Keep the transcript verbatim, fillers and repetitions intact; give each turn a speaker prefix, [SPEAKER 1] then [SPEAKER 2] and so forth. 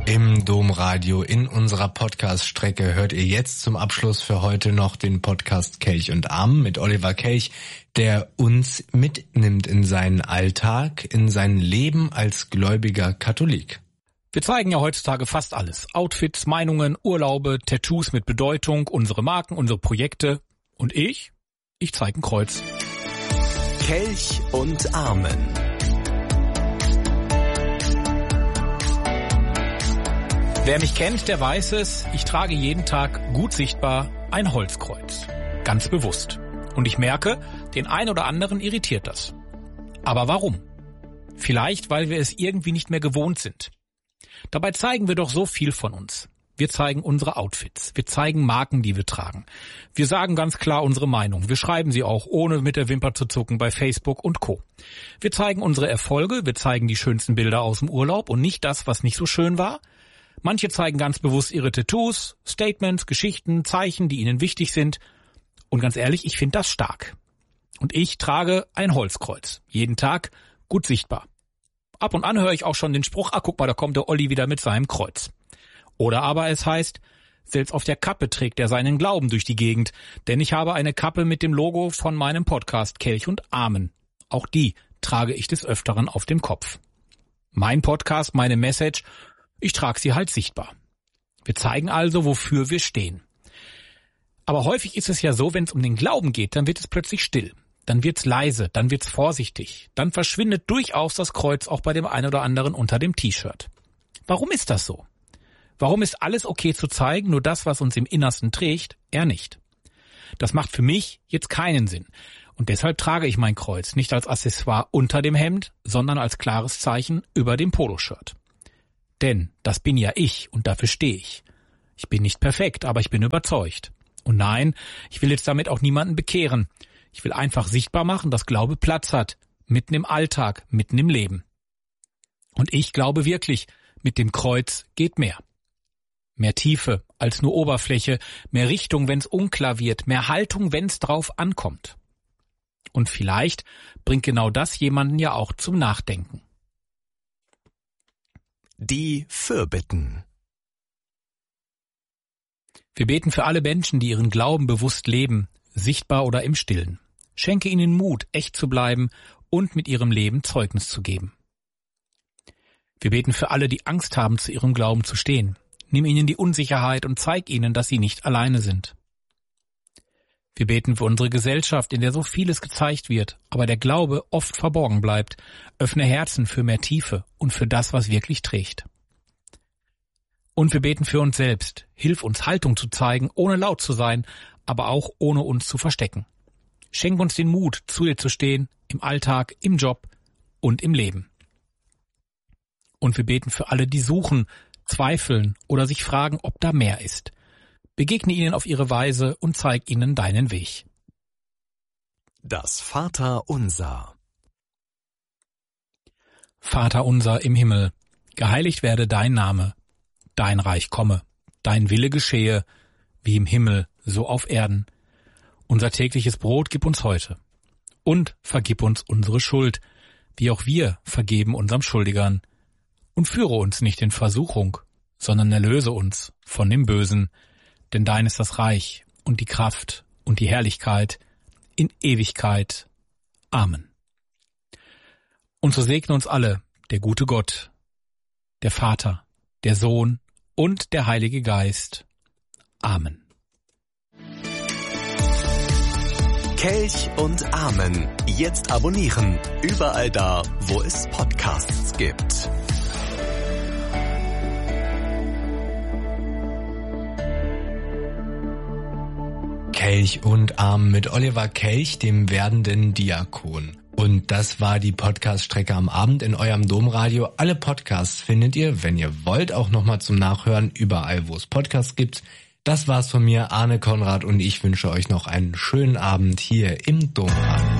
[SPEAKER 1] Im Domradio in unserer Podcast-Strecke hört ihr jetzt zum Abschluss für heute noch den Podcast Kelch und Arm mit Oliver Kelch, der uns mitnimmt in seinen Alltag, in sein Leben als gläubiger Katholik.
[SPEAKER 2] Wir zeigen ja heutzutage fast alles. Outfits, Meinungen, Urlaube, Tattoos mit Bedeutung, unsere Marken, unsere Projekte. Und ich? Ich zeige ein Kreuz.
[SPEAKER 3] Kelch und Armen.
[SPEAKER 2] Wer mich kennt, der weiß es, ich trage jeden Tag gut sichtbar ein Holzkreuz. Ganz bewusst. Und ich merke, den einen oder anderen irritiert das. Aber warum? Vielleicht, weil wir es irgendwie nicht mehr gewohnt sind. Dabei zeigen wir doch so viel von uns. Wir zeigen unsere Outfits. Wir zeigen Marken, die wir tragen. Wir sagen ganz klar unsere Meinung. Wir schreiben sie auch, ohne mit der Wimper zu zucken, bei Facebook und Co. Wir zeigen unsere Erfolge. Wir zeigen die schönsten Bilder aus dem Urlaub und nicht das, was nicht so schön war. Manche zeigen ganz bewusst ihre Tattoos, Statements, Geschichten, Zeichen, die ihnen wichtig sind. Und ganz ehrlich, ich finde das stark. Und ich trage ein Holzkreuz. Jeden Tag gut sichtbar. Ab und an höre ich auch schon den Spruch, ah, guck mal, da kommt der Olli wieder mit seinem Kreuz. Oder aber es heißt, selbst auf der Kappe trägt er seinen Glauben durch die Gegend, denn ich habe eine Kappe mit dem Logo von meinem Podcast Kelch und Armen. Auch die trage ich des Öfteren auf dem Kopf. Mein Podcast, meine Message, ich trage sie halt sichtbar. Wir zeigen also, wofür wir stehen. Aber häufig ist es ja so, wenn es um den Glauben geht, dann wird es plötzlich still. Dann wird's leise, dann wird's vorsichtig. Dann verschwindet durchaus das Kreuz auch bei dem einen oder anderen unter dem T-Shirt. Warum ist das so? Warum ist alles okay zu zeigen, nur das, was uns im Innersten trägt, eher nicht? Das macht für mich jetzt keinen Sinn. Und deshalb trage ich mein Kreuz nicht als Accessoire unter dem Hemd, sondern als klares Zeichen über dem Poloshirt. Denn das bin ja ich und dafür stehe ich. Ich bin nicht perfekt, aber ich bin überzeugt. Und nein, ich will jetzt damit auch niemanden bekehren. Ich will einfach sichtbar machen, dass Glaube Platz hat, mitten im Alltag, mitten im Leben. Und ich glaube wirklich, mit dem Kreuz geht mehr. Mehr Tiefe als nur Oberfläche, mehr Richtung, wenn's unklar wird, mehr Haltung, wenn's drauf ankommt. Und vielleicht bringt genau das jemanden ja auch zum Nachdenken.
[SPEAKER 3] Die Fürbitten.
[SPEAKER 2] Wir beten für alle Menschen, die ihren Glauben bewusst leben, sichtbar oder im Stillen. Schenke ihnen Mut, echt zu bleiben und mit ihrem Leben Zeugnis zu geben. Wir beten für alle, die Angst haben, zu ihrem Glauben zu stehen. Nimm ihnen die Unsicherheit und zeig ihnen, dass sie nicht alleine sind. Wir beten für unsere Gesellschaft, in der so vieles gezeigt wird, aber der Glaube oft verborgen bleibt. Öffne Herzen für mehr Tiefe und für das, was wirklich trägt. Und wir beten für uns selbst. Hilf uns, Haltung zu zeigen, ohne laut zu sein, aber auch ohne uns zu verstecken. Schenk uns den Mut, zu dir zu stehen, im Alltag, im Job und im Leben. Und wir beten für alle, die suchen, zweifeln oder sich fragen, ob da mehr ist. Begegne ihnen auf ihre Weise und zeig ihnen deinen Weg.
[SPEAKER 3] Das Vaterunser.
[SPEAKER 2] Vater unser im Himmel, geheiligt werde dein Name, dein Reich komme, dein Wille geschehe, wie im Himmel, so auf Erden. Unser tägliches Brot gib uns heute. Und vergib uns unsere Schuld, wie auch wir vergeben unserem Schuldigern. Und führe uns nicht in Versuchung, sondern erlöse uns von dem Bösen. Denn dein ist das Reich und die Kraft und die Herrlichkeit in Ewigkeit. Amen. Und so segne uns alle der gute Gott, der Vater, der Sohn und der Heilige Geist. Amen.
[SPEAKER 3] Kelch und Armen. Jetzt abonnieren. Überall da, wo es Podcasts gibt.
[SPEAKER 1] Kelch und Arm mit Oliver Kelch, dem werdenden Diakon. Und das war die Podcast-Strecke am Abend in eurem Domradio. Alle Podcasts findet ihr, wenn ihr wollt, auch nochmal zum Nachhören überall, wo es Podcasts gibt. Das war's von mir, Arne Konrad, und ich wünsche euch noch einen schönen Abend hier im Domradio.